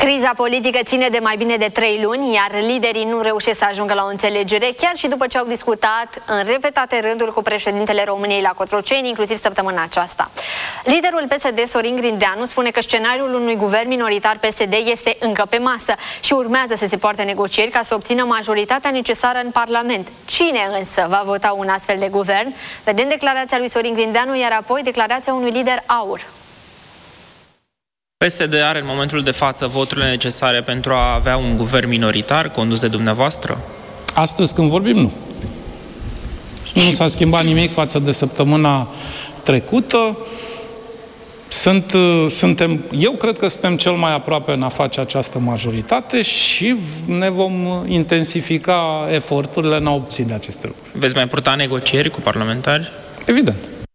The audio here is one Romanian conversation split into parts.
Criza politică ține de mai bine de 3 luni, iar liderii nu reușesc să ajungă la o înțelegere, chiar și după ce au discutat în repetate rânduri cu președintele României la Cotroceni, inclusiv săptămâna aceasta. Liderul PSD, Sorin Grindeanu, spune că scenariul unui guvern minoritar PSD este încă pe masă și urmează să se poarte negocieri ca să obțină majoritatea necesară în Parlament. Cine însă va vota un astfel de guvern? Vedem declarația lui Sorin Grindeanu, iar apoi declarația unui lider AUR. PSD are în momentul de față voturile necesare pentru a avea un guvern minoritar condus de dumneavoastră? Astăzi când vorbim, nu. Nu s-a schimbat nimic față de săptămâna trecută. Eu cred că suntem cel mai aproape în a face această majoritate și ne vom intensifica eforturile în a obține aceste lucruri. Veți mai purta negocieri cu parlamentari? Evident.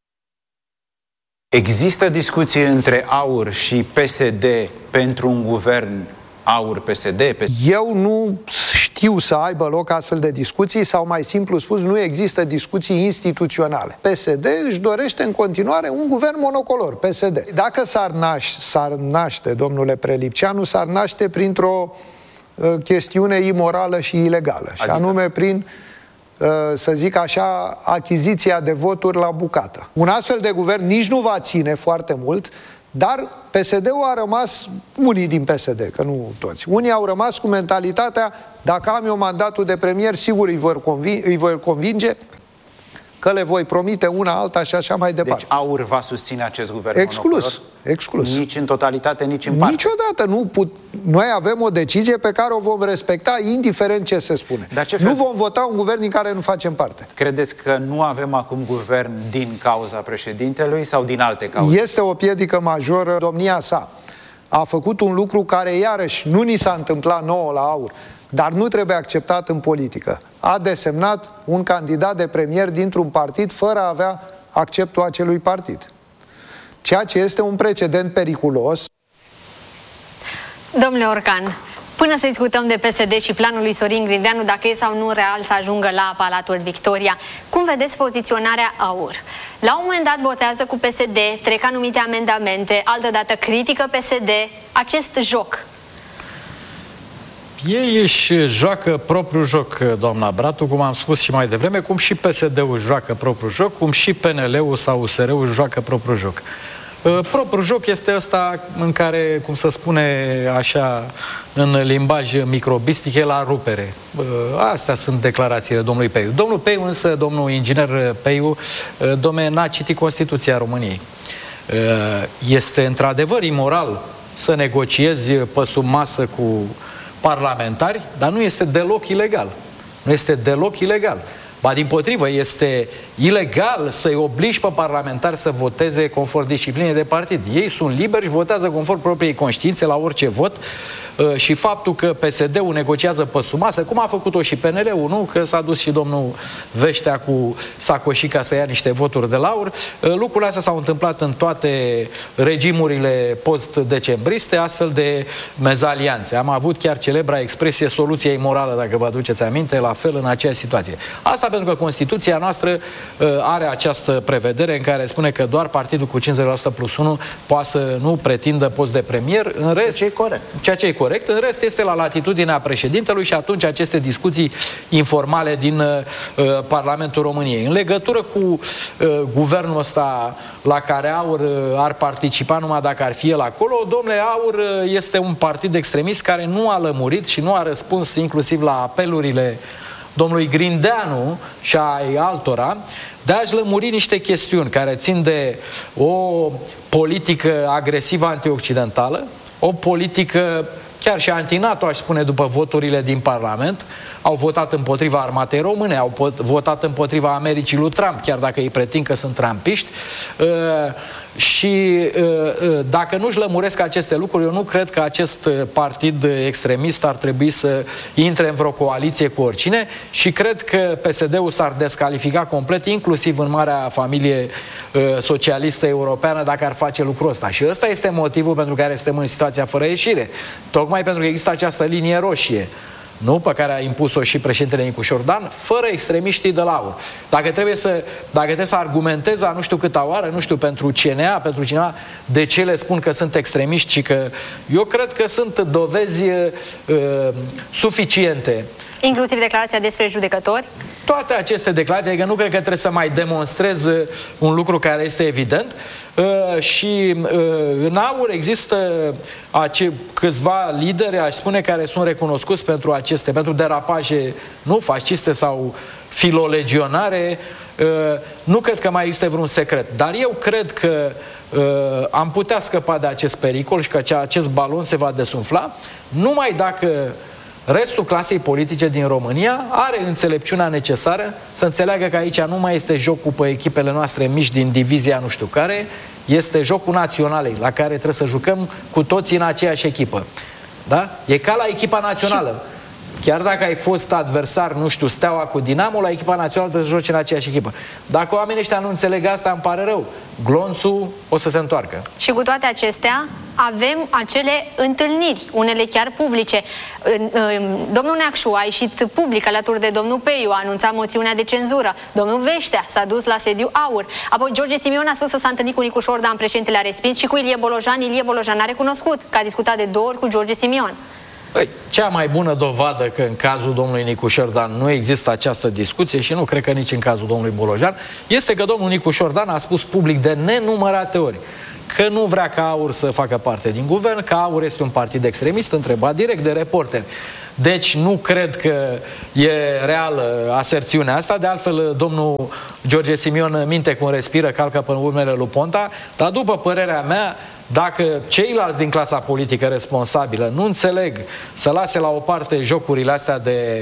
Există discuții între AUR și PSD pentru un guvern AUR-PSD? Eu nu știu să aibă loc astfel de discuții sau, mai simplu spus, nu există discuții instituționale. PSD își dorește în continuare un guvern monocolor, PSD. Dacă s-ar naște, domnule Prelipceanu, s-ar naște printr-o chestiune imorală și ilegală, și anume prin, să zic așa, achiziția de voturi la bucată. Un astfel de guvern nici nu va ține foarte mult, dar PSD-ul a rămas, unii din PSD, că nu toți, unii au rămas cu mentalitatea: dacă am eu mandatul de premier, sigur îi voi convinge că le voi promite una alta și așa mai departe. Deci AUR va susține acest guvern Exclus. Exclus. Nici în totalitate, nici în parte. Niciodată. Noi avem o decizie pe care o vom respecta indiferent ce se spune. Nu vom vota un guvern din care nu facem parte. Credeți că nu avem acum guvern din cauza președintelui sau din alte cauze? Este o piedică majoră. Domnia sa a făcut un lucru care iarăși nu ni s-a întâmplat nouă la AUR, dar nu trebuie acceptat în politică. A desemnat un candidat de premier dintr-un partid fără a avea acceptul acelui partid. Ceea ce este un precedent periculos. Domnule Orcan, până să discutăm de PSD și planul lui Sorin Grindeanu, dacă e sau nu real să ajungă la Palatul Victoria, cum vedeți poziționarea AUR? La un moment dat votează cu PSD, trec anumite amendamente, altădată critică PSD, acest joc. Ei își joacă propriul joc, doamna Bratu, cum am spus și mai devreme, cum și PSD-ul joacă propriul joc, cum și PNL-ul sau USR-ul joacă propriul joc. Propriul joc este ăsta în care, cum să spune așa, în limbaj microbistic, e la rupere. Astea sunt declarațiile domnului Peiu. Domnul Peiu însă, domnul inginer Peiu, domne, n-a citit Constituția României. Este într-adevăr imoral să negociezi pe sub masă cu parlamentari, dar nu este deloc ilegal. Nu este deloc ilegal. Ba dimpotrivă, este ilegal să-i obligi pe parlamentari să voteze conform disciplinei de partid. Ei sunt liberi și votează conform propriei conștiințe la orice vot. Și faptul că PSD-ul negociază pe sub masă, cum a făcut-o și PNL-ul, nu? Că s-a dus și domnul Veștea cu sacoșica să ia niște voturi de la AUR. Lucrurile astea s-au întâmplat în toate regimurile post-decembriste, astfel de mezalianțe. Am avut chiar celebra expresie soluția imorală, dacă vă aduceți aminte, la fel în aceeași situație. Asta pentru că Constituția noastră are această prevedere în care spune că doar partidul cu 50% plus 1 poate să nu pretindă post de premier. În rest, ceea ce e corect. În rest este la latitudinea președintelui și atunci aceste discuții informale din Parlamentul României. În legătură cu guvernul ăsta la care AUR ar participa numai dacă ar fi el acolo, domnule, AUR este un partid extremist care nu a lămurit și nu a răspuns inclusiv la apelurile domnului Grindeanu și ai altora de a-și lămuri niște chestiuni care țin de o politică agresivă antioccidentală, o politică chiar și anti-NATO, aș spune, după voturile din Parlament. Au votat împotriva armatei române, au votat împotriva Americii lui Trump, chiar dacă ei pretind că sunt trumpiști. Și dacă nu-și lămuresc aceste lucruri, eu nu cred că acest partid extremist ar trebui să intre în vreo coaliție cu oricine și cred că PSD-ul s-ar descalifica complet, inclusiv în marea familie socialistă europeană, dacă ar face lucrul ăsta. Și ăsta este motivul pentru care suntem în situația fără ieșire. Tocmai pentru că există această linie roșie nu? Pe care a impus-o și președintele Nicu Șordan, fără extremiștii de la AUR. Dacă trebuie să argumentez la nu știu câta oară, nu știu, pentru CNA, pentru cineva, de ce le spun că sunt extremiști și că... Eu cred că sunt dovezi suficiente. Inclusiv declarația despre judecători? Toate aceste declarații, adică nu cred că trebuie să mai demonstrez un lucru care este evident. Și în AUR există câțiva lideri, aș spune, care sunt recunoscuți pentru derapaje, nu fasciste sau filolegionare. Nu cred că mai este vreun secret, dar eu cred că am putea scăpa de acest pericol și că acest balon se va desumfla numai dacă restul clasei politice din România are înțelepciunea necesară să înțeleagă că aici nu mai este jocul pe echipele noastre mici din divizia nu știu care, este jocul naționalei, la care trebuie să jucăm cu toții în aceeași echipă. Da? E ca la echipa națională. Chiar dacă ai fost adversar, nu știu, Steaua cu Dinamo, la echipa națională trebuie să joci în aceeași echipă. Dacă oamenii ăștia nu înțeleg asta, îmi pare rău. Glonțul o să se întoarcă. Și cu toate acestea, avem acele întâlniri, unele chiar publice. Domnul Neacșu a ieșit public alături de domnul Peiu, a anunțat moțiunea de cenzură. Domnul Veștea s-a dus la sediu AUR. Apoi George Simion a spus că s-a întâlnit cu Nicu Șordan, președintele a respins, și cu Ilie Bolojan. Ilie Bolojan a recunoscut că a discutat de 2 ori cu George Simion. Păi, cea mai bună dovadă că în cazul domnului Nicu Șordan nu există această discuție și nu cred că nici în cazul domnului Bolojan, este că domnul Nicu Șordan a spus public de nenumărate ori că nu vrea ca AUR să facă parte din guvern, că AUR este un partid extremist, întrebat direct de reporteri. Deci nu cred că e reală aserțiunea asta. De altfel, domnul George Simion minte cum respiră, calcă pe urmele lui Ponta, dar după părerea mea, dacă ceilalți din clasa politică responsabilă nu înțeleg să lase la o parte jocurile astea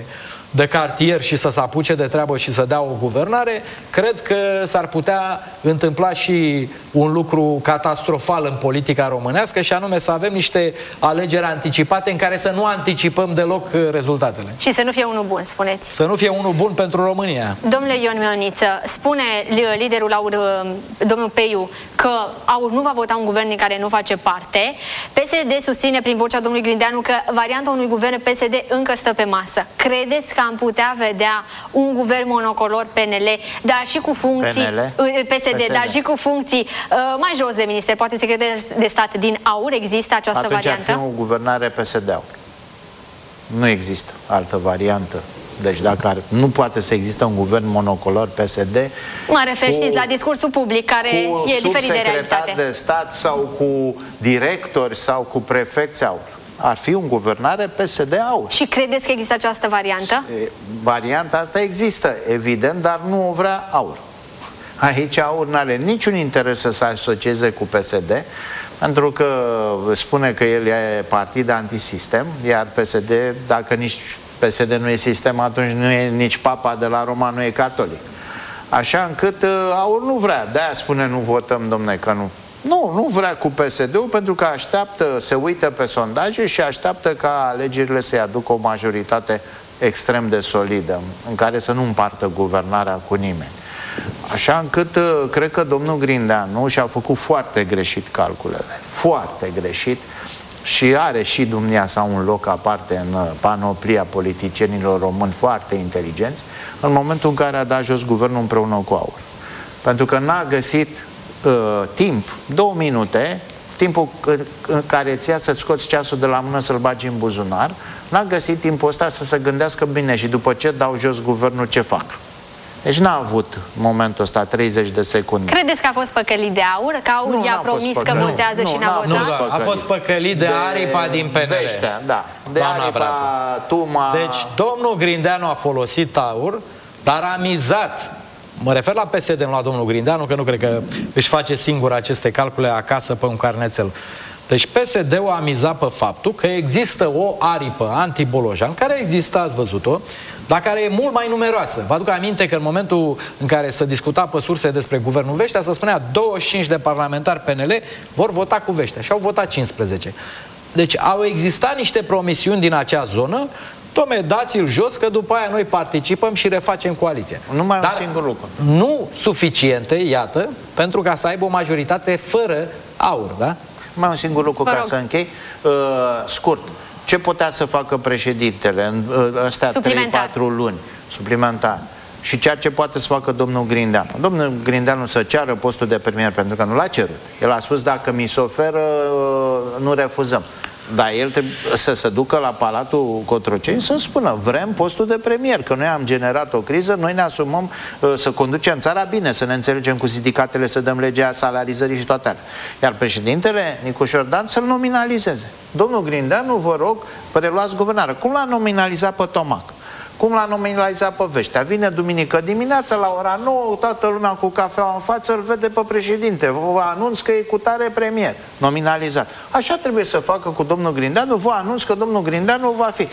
de cartier și să se apuce de treabă și să dea o guvernare, cred că s-ar putea întâmpla și un lucru catastrofal în politica românească, și anume să avem niște alegeri anticipate în care să nu anticipăm deloc rezultatele. Și să nu fie unul bun, spuneți. Să nu fie unul bun pentru România. Domnule Ion Mioniță, spune liderul AUR, domnul Peiu, că AUR nu va vota un guvern din care nu face parte. PSD susține prin vocea domnului Grindeanu că varianta unui guvern PSD încă stă pe masă. Credeți că am putea vedea un guvern monocolor PNL, dar și cu funcții PSD, dar și cu funcții mai jos de minister, poate secretar de stat din AUR? Există această variantă? Atunci ar fi o guvernare PSD-AUR. Nu există altă variantă. Deci dacă nu poate să existe un guvern monocolor PSD... Mă refer, știți, la discursul public, care e diferit de realitate. De stat sau cu directori sau cu prefecți AUR. Ar fi un guvernare PSD-AUR. Și credeți că există această variantă? Varianta asta există, evident, dar nu o vrea AUR. Aici AUR nu are niciun interes să se asocieze cu PSD, pentru că spune că el e partid antisistem, iar PSD, dacă nici PSD nu e sistem, atunci nu e nici papa de la Roma, nu e catolic. Așa încât AUR nu vrea. De-aia spune nu votăm, domne, că nu. Nu vrea cu PSD-ul, pentru că așteaptă, se uită pe sondaje și așteaptă ca alegerile să-i aducă o majoritate extrem de solidă, în care să nu împartă guvernarea cu nimeni. Așa încât cred că domnul Grindeanu și-a făcut foarte greșit calculele. Foarte greșit. Și are și dumnea sa un loc aparte în panoplia politicienilor români foarte inteligenți, în momentul în care a dat jos guvernul împreună cu AUR. Pentru că n-a găsit timp, 2 minute, timpul în care ți ia să-ți scoți ceasul de la mână să-l bagi în buzunar, n-a găsit timpul ăsta să se gândească bine și după ce dau jos guvernul, ce fac. Deci n-a avut momentul ăsta 30 de secunde. Credeți că a fost păcălit de AUR? Că AUR i-a promis că votează și n-a votat? Nu, a fost păcălit de aripa din PNL. Veștea, da. De aripa, Tuma... Deci domnul Grindeanu a folosit AUR, dar a mizat. Mă refer la PSD, nu la domnul Grindeanu, că nu cred că își face singur aceste calcule acasă pe un carnețel. Deci PSD-ul a mizat pe faptul că există o aripă anti-Bolojan, care există, ați văzut-o, dar care e mult mai numeroasă. Vă aduc aminte că în momentul în care se discuta pe surse despre guvernul Veștea, se spunea 25 de parlamentari PNL vor vota cu Veștea și au votat 15. Deci au existat niște promisiuni din acea zonă. Tome, dați-l jos, că după aia noi participăm și refacem coaliția. Numai un singur lucru. Nu suficiente, iată, pentru ca să aibă o majoritate fără AUR, da? Numai un singur lucru ca să închei. Scurt. Ce putea să facă președintele în astea 3-4 luni suplimentar? Și ceea ce poate să facă domnul Grindeanu. Domnul Grindeanu să ceară postul de premier pentru că nu l-a cerut. El a spus dacă mi se oferă, nu refuzăm. Dar el trebuie să se ducă la Palatul Cotroceni să spună vrem postul de premier, că noi am generat o criză, noi ne asumăm să conducem țara bine, să ne înțelegem cu sindicatele, să dăm legea salarizării și toate alea. Iar președintele Nicușor Dan să-l nominalizeze. Domnul Grindeanu, vă rog, preluați guvernarea. Cum l-a nominalizat pe Tomac? Cum l-a nominalizat pe Veștea? Vine duminică dimineața la ora 9, toată lumea cu cafea în față îl vede pe președinte. Vă anunț că e cu tare premier, nominalizat. Așa trebuie să facă cu domnul Grindeanu. Vă anunț că domnul Grindeanu va fi.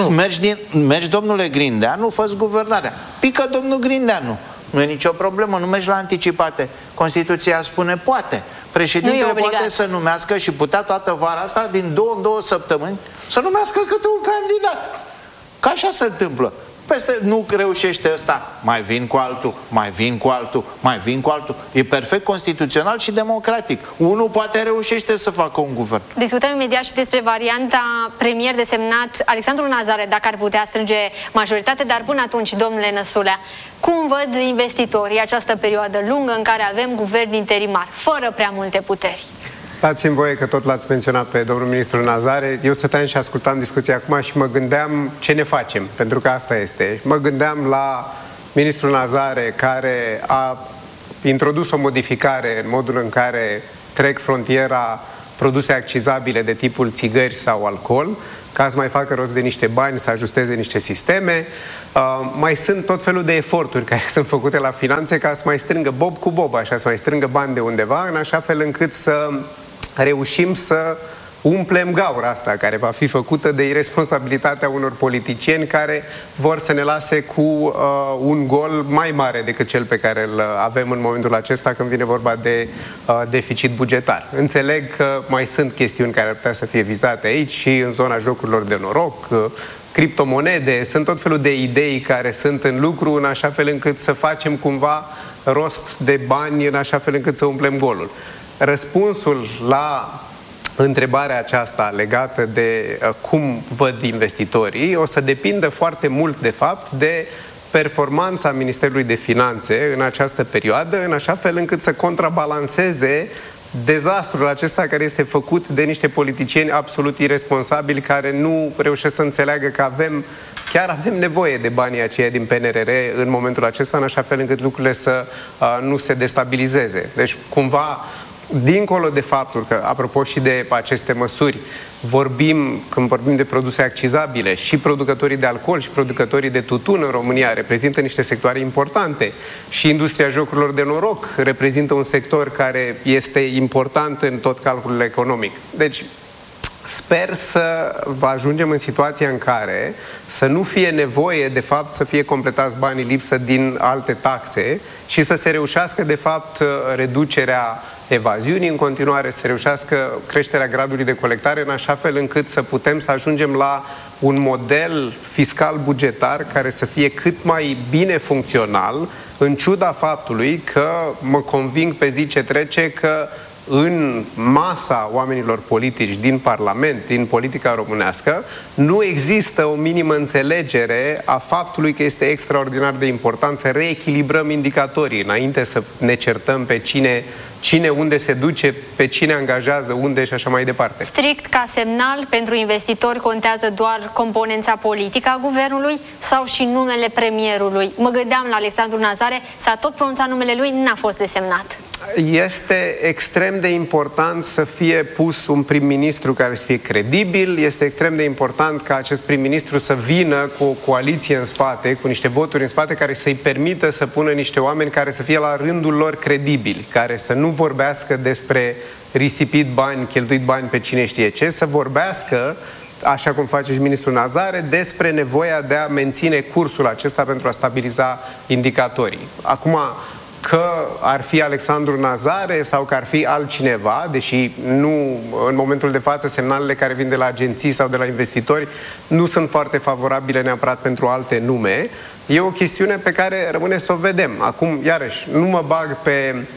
Mergi domnule Grindeanu, fă-ți guvernarea. Pică domnul Grindeanu. Nu e nicio problemă, nu mergi la anticipate. Constituția spune poate. Președintele poate să numească și putea toată vara asta, din 2 în 2 săptămâni, să numească câte un candidat. Că așa se întâmplă. Peste nu reușește ăsta, mai vin cu altul, mai vin cu altul, mai vin cu altul. E perfect constituțional și democratic. Unul poate reușește să facă un guvern. Discutăm imediat și despre varianta premier desemnat Alexandru Nazare, dacă ar putea strânge majoritate, dar până atunci, domnule Năsulea, cum văd investitorii această perioadă lungă în care avem guvern interimar, fără prea multe puteri? Dați-mi voie că tot l-ați menționat pe domnul ministru Nazare. Eu stăteam și ascultam discuția acum și mă gândeam ce ne facem, pentru că asta este. Mă gândeam la ministrul Nazare care a introdus o modificare în modul în care trec frontiera produse accizabile de tipul țigări sau alcool, ca să mai facă rost de niște bani, să ajusteze niște sisteme. Mai sunt tot felul de eforturi care sunt făcute la finanțe ca să mai strângă bob cu bob, așa, să mai strângă bani de undeva, în așa fel încât să reușim să umplem gaura asta, care va fi făcută de irresponsabilitatea unor politicieni care vor să ne lase cu un gol mai mare decât cel pe care îl avem în momentul acesta când vine vorba de deficit bugetar. Înțeleg că mai sunt chestiuni care ar putea să fie vizate aici și în zona jocurilor de noroc, criptomonede, sunt tot felul de idei care sunt în lucru în așa fel încât să facem cumva rost de bani în așa fel încât să umplem golul. Răspunsul la întrebarea aceasta legată de cum văd investitorii o să depindă foarte mult, de fapt, de performanța Ministerului de Finanțe în această perioadă, în așa fel încât să contrabalanceze dezastrul acesta care este făcut de niște politicieni absolut irresponsabili care nu reușesc să înțeleagă că chiar avem nevoie de banii aceia din PNRR în momentul acesta, în așa fel încât lucrurile să nu se destabilizeze. Deci, cumva, dincolo de faptul că, apropo și de aceste măsuri, când vorbim de produse accizabile, și producătorii de alcool și producătorii de tutun în România reprezintă niște sectoare importante și industria jocurilor de noroc reprezintă un sector care este important în tot calculul economic. Deci, sper să ajungem în situația în care să nu fie nevoie, de fapt, să fie completați banii lipsă din alte taxe și să se reușească, de fapt, reducerea evaziunii, în continuare să reușească creșterea gradului de colectare în așa fel încât să putem să ajungem la un model fiscal bugetar care să fie cât mai bine funcțional, în ciuda faptului că mă conving pe zi ce trece că în masa oamenilor politici din Parlament, din politica românească, nu există o minimă înțelegere a faptului că este extraordinar de important să reechilibrăm indicatorii înainte să ne certăm pe cine unde se duce, pe cine angajează, unde și așa mai departe. Strict ca semnal pentru investitori contează doar componența politică a guvernului sau și numele premierului? Mă gândeam la Alexandru Nazare, s-a tot pronunțat numele lui, n-a fost desemnat. Este extrem de important să fie pus un prim-ministru care să fie credibil, este extrem de important ca acest prim-ministru să vină cu o coaliție în spate, cu niște voturi în spate care să-i permită să pună niște oameni care să fie la rândul lor credibili, care să nu vorbească despre risipit bani, cheltuit bani pe cine știe ce, să vorbească, așa cum face și ministrul Nazare, despre nevoia de a menține cursul acesta pentru a stabiliza indicatorii. Acum, că ar fi Alexandru Nazare sau că ar fi altcineva, deși nu, în momentul de față, semnalele care vin de la agenții sau de la investitori nu sunt foarte favorabile neapărat pentru alte nume, e o chestiune pe care rămâne să o vedem. Acum, iarăși, nu mă bag pe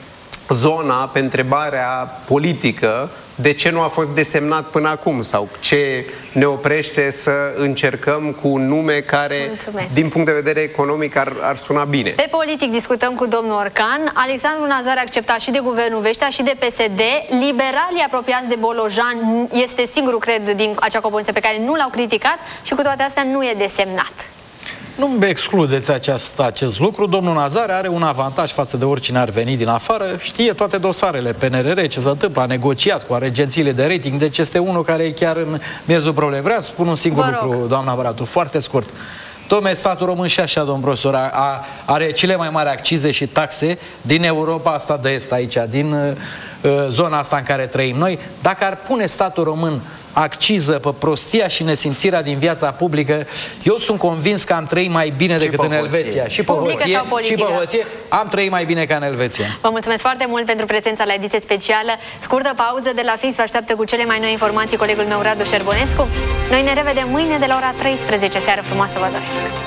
zona pe întrebarea politică de ce nu a fost desemnat până acum sau ce ne oprește să încercăm cu un nume care, din punct de vedere economic, ar suna bine. Pe politic discutăm cu domnul Orcan. Alexandru Nazare acceptat și de Guvernul Veștea și de PSD. Liberalii apropiați de Bolojan este singurul, cred, din acea componență pe care nu l-au criticat și cu toate astea nu e desemnat. Nu excludeți acest lucru. Domnul Nazare are un avantaj față de oricine ar veni din afară. Știe toate dosarele PNRR, ce se întâmplă, a negociat cu agențiile de rating, deci este unul care e chiar în miezul problemei. Vreau să spun un singur lucru, doamna Bratu, foarte scurt. Dom'le, statul român și așa, domn profesor, are cele mai mari accize și taxe din Europa asta de Est, aici, din zona asta în care trăim noi. Dacă ar pune statul român acciză pe prostia și nesimțirea din viața publică, eu sunt convins că am trăit mai bine decât în Elveția. Și pe hoție, am trăit mai bine ca în Elveția. Vă mulțumesc foarte mult pentru prezența la ediție specială. Scurtă pauză de la Fix, vă așteaptă cu cele mai noi informații colegul meu Radu Șerbonescu. Noi ne revedem mâine de la ora 13. Seară frumoasă vă doresc!